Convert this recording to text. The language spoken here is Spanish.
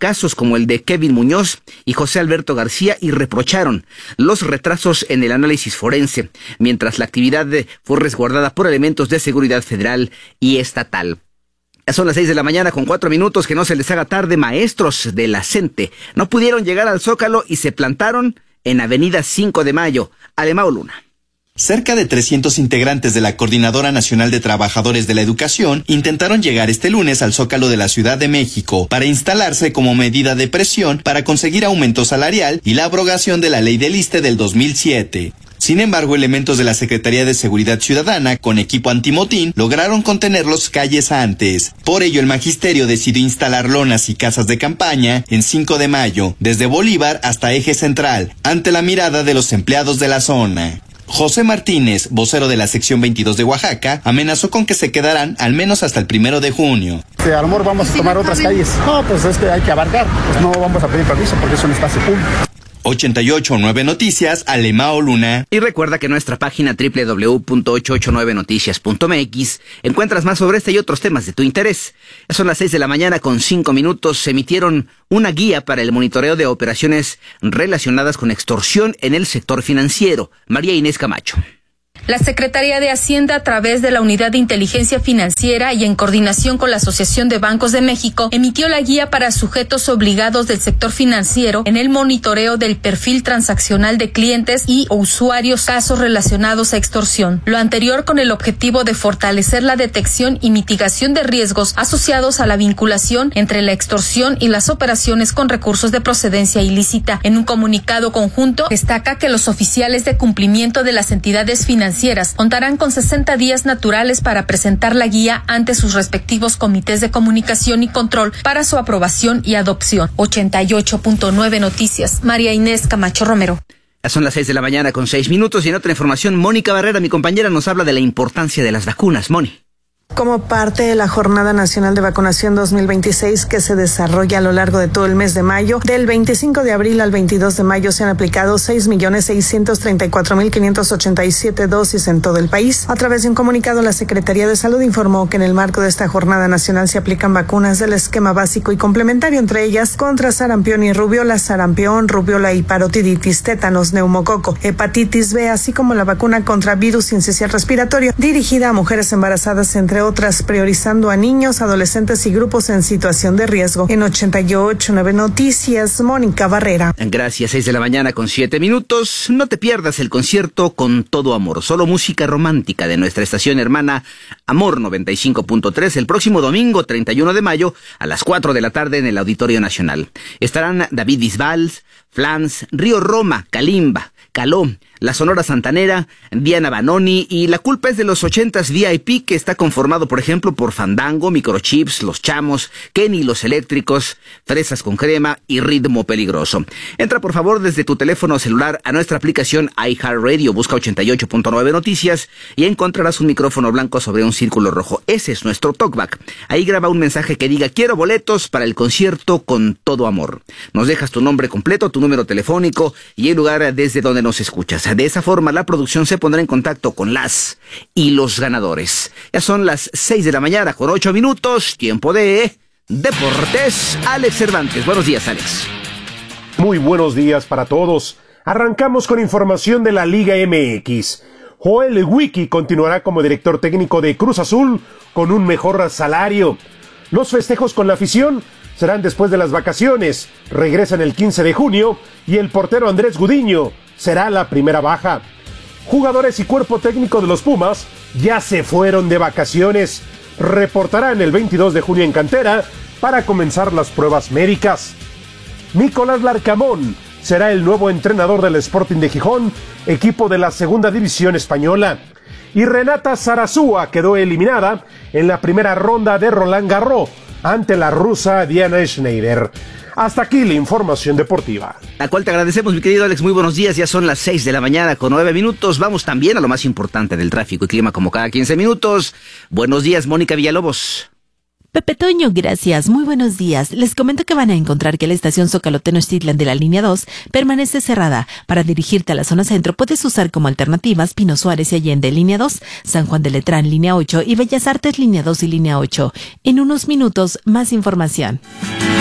casos como el de Kevin Muñoz y José Alberto García y reprocharon los retrasos en el análisis forense, mientras la actividad fue resguardada por elementos de seguridad federal y estatal. Son las 6:04 a.m, que no se les haga tarde. Maestros de la CENTE no pudieron llegar al Zócalo y se plantaron en Avenida 5 de Mayo. Alemão Luna. Cerca de 300 integrantes de la Coordinadora Nacional de Trabajadores de la Educación intentaron llegar este lunes al Zócalo de la Ciudad de México para instalarse como medida de presión para conseguir aumento salarial y la abrogación de la Ley del ISSSTE del 2007. Sin embargo, elementos de la Secretaría de Seguridad Ciudadana, con equipo antimotín, lograron contener los calles antes. Por ello, el magisterio decidió instalar lonas y casas de campaña en 5 de Mayo, desde Bolívar hasta Eje Central, ante la mirada de los empleados de la zona. José Martínez, vocero de la sección 22 de Oaxaca, amenazó con que se quedarán al menos hasta el 1 de junio. A lo mejor vamos a tomar otras calles. No, pues es que hay que abarcar. Pues no vamos a pedir permiso porque es un espacio público. 889 Noticias, Alemão Luna. Y recuerda que en nuestra página www.889noticias.mx encuentras más sobre este y otros temas de tu interés. Son las 6:05 a.m. Se emitieron una guía para el monitoreo de operaciones relacionadas con extorsión en el sector financiero. María Inés Camacho. La Secretaría de Hacienda, a través de la Unidad de Inteligencia Financiera y en coordinación con la Asociación de Bancos de México, emitió la guía para sujetos obligados del sector financiero en el monitoreo del perfil transaccional de clientes y usuarios, casos relacionados a extorsión. Lo anterior con el objetivo de fortalecer la detección y mitigación de riesgos asociados a la vinculación entre la extorsión y las operaciones con recursos de procedencia ilícita. En un comunicado conjunto, destaca que los oficiales de cumplimiento de las entidades financieras contarán con 60 días naturales para presentar la guía ante sus respectivos comités de comunicación y control para su aprobación y adopción. 88.9 Noticias, María Inés Camacho Romero. Son las 6:06 a.m. y en otra información, Mónica Barrera, mi compañera, nos habla de la importancia de las vacunas. Moni. Como parte de la Jornada Nacional de Vacunación 2026 que se desarrolla a lo largo de todo el mes de mayo, del 25 de abril al 22 de mayo se han aplicado 6.634.587 dosis en todo el país. A través de un comunicado, la Secretaría de Salud informó que en el marco de esta Jornada Nacional se aplican vacunas del esquema básico y complementario, entre ellas contra sarampión y rubiola, y parotiditis, tétanos, neumococo, hepatitis B, así como la vacuna contra virus sincicial respiratorio, dirigida a mujeres embarazadas, entre otras, priorizando a niños, adolescentes y grupos en situación de riesgo. En 88.9 Noticias, Mónica Barrera. Gracias, 6:07 a.m. No te pierdas el concierto Con Todo Amor, solo música romántica de nuestra estación hermana Amor 95.3, el próximo domingo 31 de mayo a las 4 de la tarde en el Auditorio Nacional. Estarán David Bisbal, Flans, Río Roma, Kalimba, Caló, la Sonora Santanera, Diana Banoni y La Culpa es de los 80s VIP, que está conformado, por ejemplo, por Fandango, Microchips, Los Chamos, Kenny Los Eléctricos, Fresas con Crema y Ritmo Peligroso. Entra, por favor, desde tu teléfono celular a nuestra aplicación iHeartRadio, busca 88.9 Noticias y encontrarás un micrófono blanco sobre un círculo rojo. Ese es nuestro talkback. Ahí graba un mensaje que diga: quiero boletos para el concierto Con Todo Amor. Nos dejas tu nombre completo, tu número telefónico y el lugar desde donde nos escuchas. De esa forma, la producción se pondrá en contacto con las y los ganadores. Ya son las 6:08 a.m, tiempo de Deportes. Alex Cervantes. Buenos días, Alex. Muy buenos días para todos. Arrancamos con información de la Liga MX. Joel Wiki continuará como director técnico de Cruz Azul con un mejor salario. Los festejos con la afición serán después de las vacaciones. Regresan el 15 de junio y el portero Andrés Gudiño será la primera baja. Jugadores y cuerpo técnico de los Pumas ya se fueron de vacaciones. Reportarán el 22 de junio en cantera para comenzar las pruebas médicas. Nicolás Larcamón será el nuevo entrenador del Sporting de Gijón, equipo de la segunda división española. Y Renata Zarazúa quedó eliminada en la primera ronda de Roland Garros ante la rusa Diana Schneider. Hasta aquí la información deportiva. La cual te agradecemos, mi querido Alex. Muy buenos días. Ya son las 6:09 a.m. Vamos también a lo más importante del tráfico y clima, como cada 15 minutos. Buenos días, Mónica Villalobos. Pepe Toño, gracias. Muy buenos días. Les comento que van a encontrar que la estación Zócalo Tenochtitlan de la línea 2 permanece cerrada. Para dirigirte a la zona centro puedes usar como alternativas Pino Suárez y Allende, línea 2, San Juan de Letrán, línea 8 y Bellas Artes, línea 2 y línea 8. En unos minutos, más información.